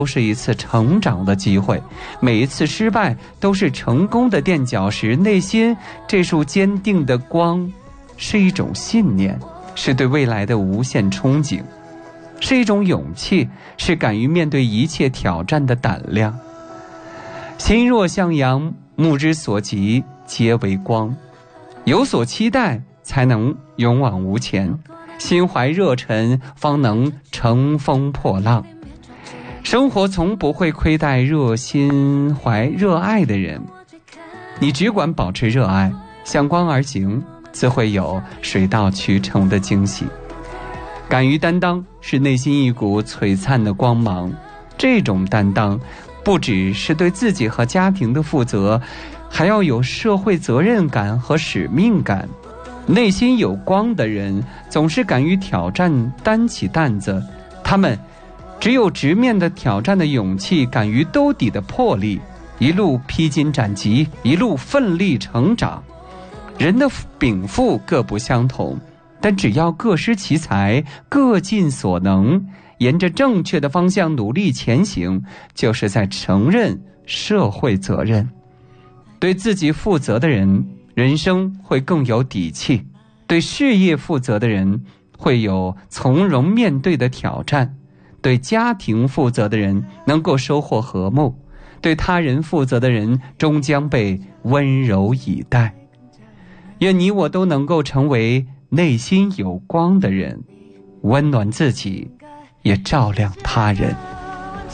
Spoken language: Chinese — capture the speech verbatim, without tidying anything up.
都是一次成长的机会，每一次失败都是成功的垫脚石。内心这束坚定的光，是一种信念，是对未来的无限憧憬，是一种勇气，是敢于面对一切挑战的胆量。心若向阳，目之所及皆为光。有所期待，才能勇往无前；心怀热忱，方能乘风破浪。生活从不会亏待热心怀热爱的人，你只管保持热爱，向光而行，自会有水到渠成的惊喜。敢于担当，是内心一股璀璨的光芒。这种担当不只是对自己和家庭的负责，还要有社会责任感和使命感。内心有光的人总是敢于挑战，担起担子，他们只有直面的挑战的勇气，敢于兜底的魄力，一路披荆斩棘，一路奋力成长。人的禀赋各不相同，但只要各施其才，各尽所能，沿着正确的方向努力前行，就是在承认社会责任。对自己负责的人，人生会更有底气；对事业负责的人，会有从容面对的挑战；对家庭负责的人，能够收获和睦；对他人负责的人，终将被温柔以待。愿你我都能够成为内心有光的人，温暖自己，也照亮他人。